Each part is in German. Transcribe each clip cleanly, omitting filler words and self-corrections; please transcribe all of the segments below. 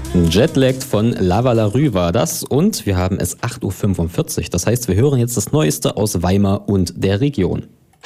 Jetlagged von Lava La Rue war das und wir haben es 8.45 Uhr. Das heißt, wir hören jetzt das Neueste aus Weimar und der Region.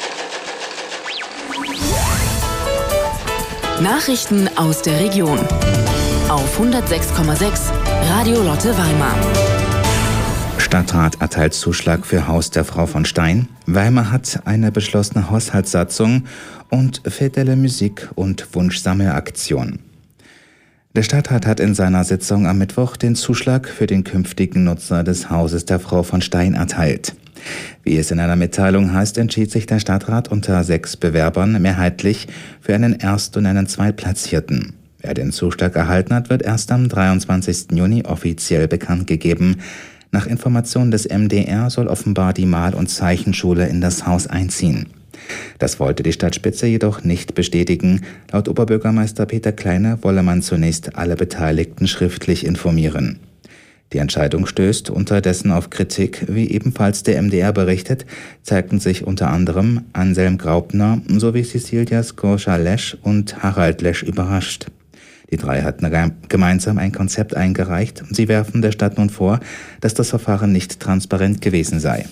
Nachrichten aus der Region auf 106,6 Radio Lotte Weimar. Stadtrat erteilt Zuschlag für Haus der Frau von Stein. Weimar hat eine beschlossene Haushaltssatzung und Fête de la Musique und Wunschsammelaktion. Der Stadtrat hat in seiner Sitzung am Mittwoch den Zuschlag für den künftigen Nutzer des Hauses der Frau von Stein erteilt. Wie es in einer Mitteilung heißt, entschied sich der Stadtrat unter 6 Bewerbern mehrheitlich für einen Erst- und einen Zweitplatzierten. Wer den Zuschlag erhalten hat, wird erst am 23. Juni offiziell bekannt gegeben. Nach Informationen des MdR soll offenbar die Mal- und Zeichenschule in das Haus einziehen. Das wollte die Stadtspitze jedoch nicht bestätigen. Laut Oberbürgermeister Peter Kleine wolle man zunächst alle Beteiligten schriftlich informieren. Die Entscheidung stößt unterdessen auf Kritik. Wie ebenfalls der MdR berichtet, zeigten sich unter anderem Anselm Graupner sowie Cecilia Skorcha-Lesch und Harald Lesch überrascht. Die 3 hatten gemeinsam ein Konzept eingereicht und sie werfen der Stadt nun vor, dass das Verfahren nicht transparent gewesen sei.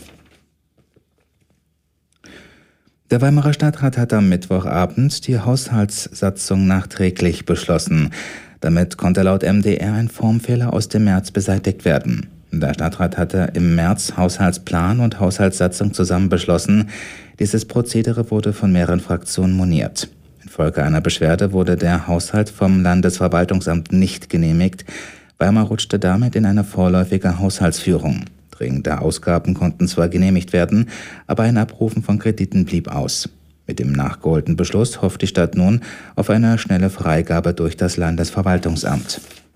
Der Weimarer Stadtrat hat am Mittwochabend die Haushaltssatzung nachträglich beschlossen. Damit konnte laut MdR ein Formfehler aus dem März beseitigt werden. Der Stadtrat hatte im März Haushaltsplan und Haushaltssatzung zusammen beschlossen. Dieses Prozedere wurde von mehreren Fraktionen moniert. Infolge einer Beschwerde wurde der Haushalt vom Landesverwaltungsamt nicht genehmigt. Weimar rutschte damit in eine vorläufige Haushaltsführung. Dringende Ausgaben konnten zwar genehmigt werden, aber ein Abrufen von Krediten blieb aus. Mit dem nachgeholten Beschluss hofft die Stadt nun auf eine schnelle Freigabe durch das Landesverwaltungsamt.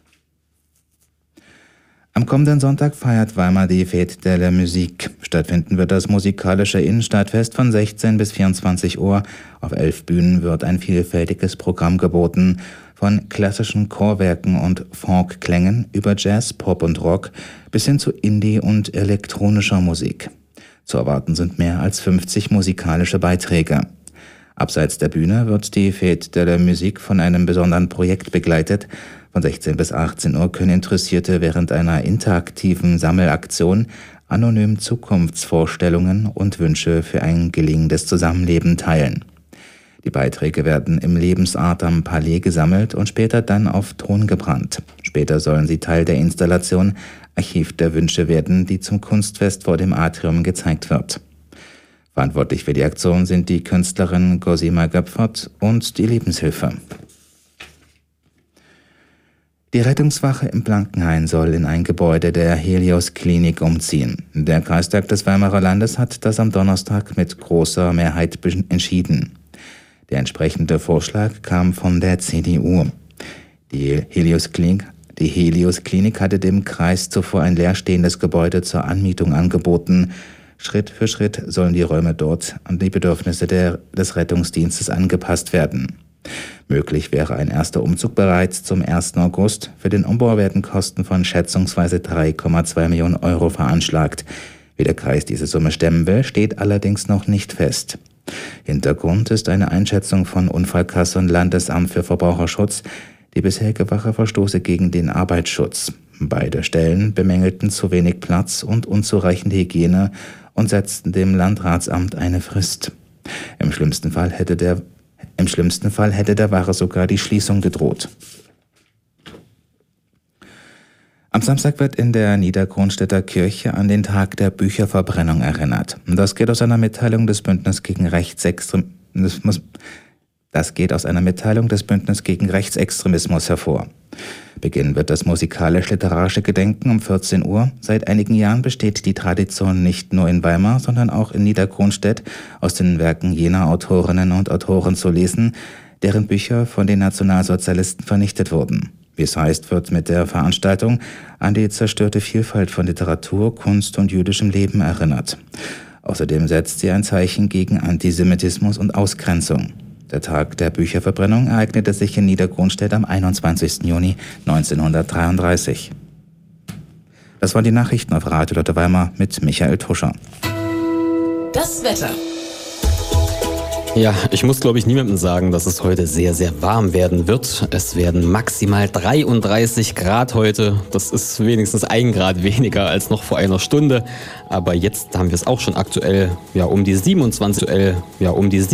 Am kommenden Sonntag feiert Weimar die Fête de la Musique. Stattfinden wird das musikalische Innenstadtfest von 16 bis 24 Uhr. Auf 11 Bühnen wird ein vielfältiges Programm geboten. Von klassischen Chorwerken und Folkklängen über Jazz, Pop und Rock bis hin zu Indie- und elektronischer Musik. Zu erwarten sind mehr als 50 musikalische Beiträge. Abseits der Bühne wird die Fête de la Musique von einem besonderen Projekt begleitet. Von 16 bis 18 Uhr können Interessierte während einer interaktiven Sammelaktion anonym Zukunftsvorstellungen und Wünsche für ein gelingendes Zusammenleben teilen. Die Beiträge werden im Lebensart am Palais gesammelt und später dann auf Ton gebrannt. Später sollen sie Teil der Installation Archiv der Wünsche werden, die zum Kunstfest vor dem Atrium gezeigt wird. Verantwortlich für die Aktion sind die Künstlerin Cosima Göpfert und die Lebenshilfe. Die Rettungswache im Blankenhain soll in ein Gebäude der Helios Klinik umziehen. Der Kreistag des Weimarer Landes hat das am Donnerstag mit großer Mehrheit entschieden. Der entsprechende Vorschlag kam von der CDU. Die Helios Klinik hatte dem Kreis zuvor ein leerstehendes Gebäude zur Anmietung angeboten. Schritt für Schritt sollen die Räume dort an die Bedürfnisse des Rettungsdienstes angepasst werden. Möglich wäre ein erster Umzug bereits zum 1. August. Für den Umbau werden Kosten von schätzungsweise 3,2 Millionen Euro veranschlagt. Wie der Kreis diese Summe stemmen will, steht allerdings noch nicht fest. Hintergrund ist eine Einschätzung von Unfallkasse und Landesamt für Verbraucherschutz. Die bisherige Wache verstoße gegen den Arbeitsschutz. Beide Stellen bemängelten zu wenig Platz und unzureichende Hygiene und setzten dem Landratsamt eine Frist. Im schlimmsten Fall hätte der Wache sogar die Schließung gedroht. Am Samstag wird in der Niederkronstädter Kirche an den Tag der Bücherverbrennung erinnert. Das geht aus einer Mitteilung des Bündnisses gegen Rechtsextremismus hervor. Beginnen wird das musikalisch-literarische Gedenken um 14 Uhr. Seit einigen Jahren besteht die Tradition nicht nur in Weimar, sondern auch in Niederkronstädt, aus den Werken jener Autorinnen und Autoren zu lesen, deren Bücher von den Nationalsozialisten vernichtet wurden. Wie es heißt, wird mit der Veranstaltung an die zerstörte Vielfalt von Literatur, Kunst und jüdischem Leben erinnert. Außerdem setzt sie ein Zeichen gegen Antisemitismus und Ausgrenzung. Der Tag der Bücherverbrennung ereignete sich in Niederkronstädt am 21. Juni 1933. Das waren die Nachrichten auf Radio Lotte Weimar mit Michael Tuscher. Das Wetter. Ja, ich muss, glaube ich, niemandem sagen, dass es heute sehr, sehr warm werden wird. Es werden maximal 33 Grad heute. Das ist wenigstens 1 Grad weniger als noch vor einer Stunde. Aber jetzt haben wir es auch schon aktuell, um die 27.